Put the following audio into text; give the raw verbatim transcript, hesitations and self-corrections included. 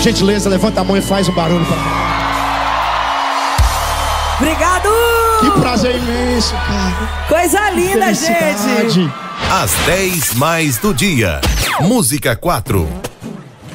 Gentileza, levanta a mão e faz um barulho pra mim. Obrigado! Que prazer imenso, cara. Coisa linda, gente. Às dez mais do dia. Música quatro.